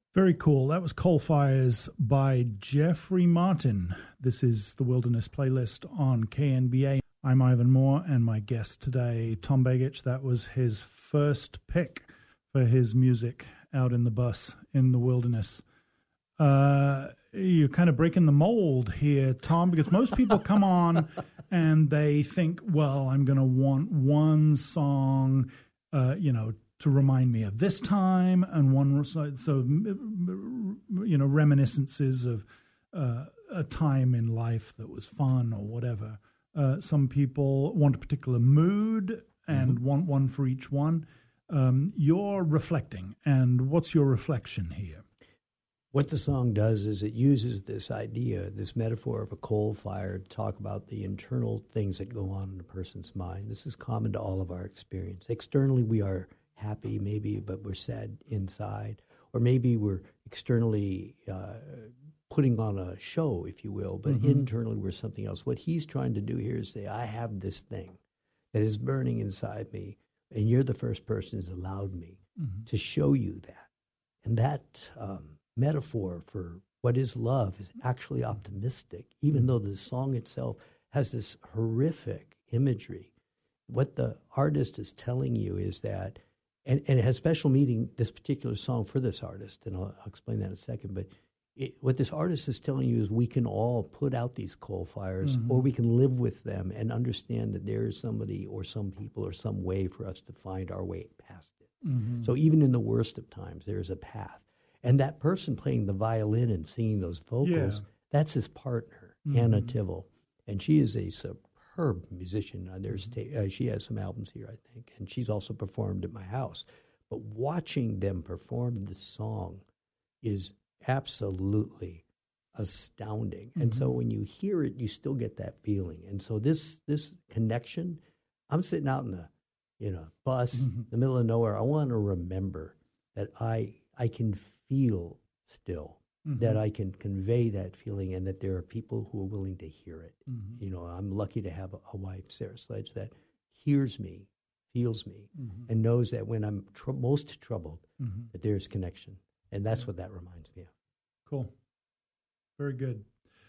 Very cool. That was Coal Fires by Jeffrey Martin. This is the Wilderness Playlist on KNBA. I'm Ivan Moore, and my guest today, Tom Begich. That was his first pick for his music out in the bus in the wilderness. You're kind of breaking the mold here, Tom, because most people come on and they think, well, I'm going to want one song, to remind me of this time, and one, so reminiscences of a time in life that was fun or whatever. Some people want a particular mood and want one for each one. You're reflecting, and what's your reflection here? What the song does is it uses this idea, this metaphor of a coal fire to talk about the internal things that go on in a person's mind. This is common to all of our experience. Externally, we are happy, maybe, but we're sad inside. Or maybe we're externally putting on a show, if you will, but internally we're something else. What he's trying to do here is say, I have this thing that is burning inside me, and you're the first person who's allowed me to show you that. And that metaphor for what is love is actually optimistic, even though the song itself has this horrific imagery. What the artist is telling you is that, and it has special meaning, this particular song, for this artist, and I'll explain that in a second, but what this artist is telling you is we can all put out these coal fires, or we can live with them and understand that there is somebody or some people or some way for us to find our way past it. So even in the worst of times, there is a path. And that person playing the violin and singing those vocals, that's his partner, Anna Tivel. And she is a superb musician. She has some albums here, I think, and she's also performed at my house. But watching them perform this song is absolutely astounding. And so when you hear it, you still get that feeling. And so this connection, I'm sitting out in a bus in the middle of nowhere. I want to remember that I can feel still, that I can convey that feeling, and that there are people who are willing to hear it. I'm lucky to have a wife, Sarah Sledge, that hears me, feels me, and knows that when I'm most troubled, that there's connection. And that's what that reminds me of. Cool. Very good.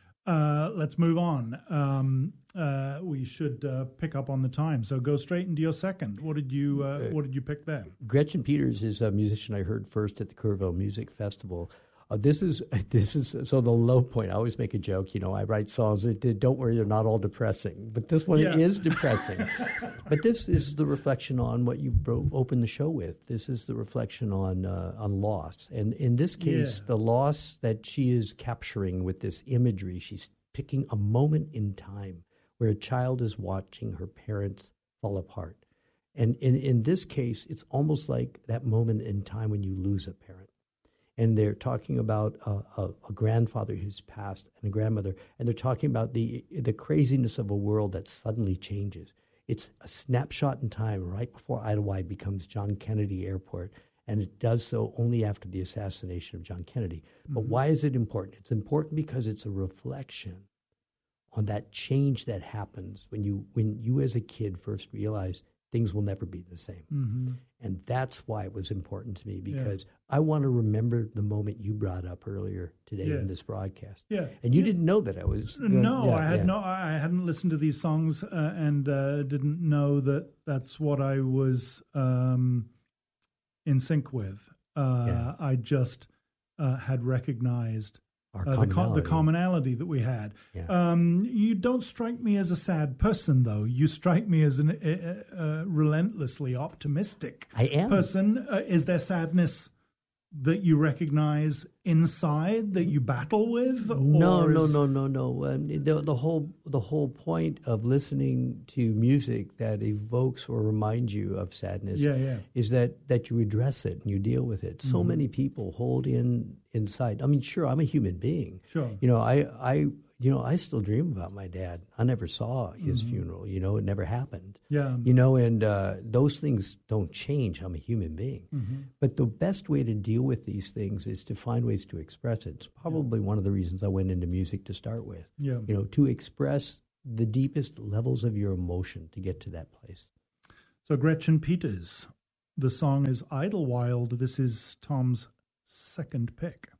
Let's move on. We should pick up on the time. So go straight into your second. What did you pick there? Gretchen Peters is a musician I heard first at the Kerrville Music Festival. This is so the low point. I always make a joke. I write songs that, don't worry, they're not all depressing, but this one is depressing. But this is the reflection on what you opened the show with. This is the reflection on loss, and in this case, the loss that she is capturing with this imagery. She's picking a moment in time where a child is watching her parents fall apart, and in this case, it's almost like that moment in time when you lose a parent. And they're talking about a grandfather who's passed and a grandmother, and they're talking about the craziness of a world that suddenly changes. It's a snapshot in time right before Idlewild becomes John Kennedy Airport, and it does so only after the assassination of John Kennedy. But why is it important? It's important because it's a reflection on that change that happens when you as a kid first realize things will never be the same. And that's why it was important to me, because I want to remember the moment you brought up earlier today in this broadcast. And you didn't know that I was... I hadn't listened to these songs and didn't know that that's what I was in sync with. I just had recognized the commonality that we had. You don't strike me as a sad person, though. You strike me as a relentlessly optimistic person. Is there sadness that you recognize inside that you battle with? No. The whole point of listening to music that evokes or reminds you of sadness is that you address it and you deal with it. So many people hold inside. I mean, sure, I'm a human being. Sure. I still dream about my dad. I never saw his funeral. It never happened. And those things don't change. I'm a human being. But the best way to deal with these things is to find ways to express it. It's probably one of the reasons I went into music to start with. To express the deepest levels of your emotion to get to that place. So Gretchen Peters, the song is Idlewild. This is Tom's second pick.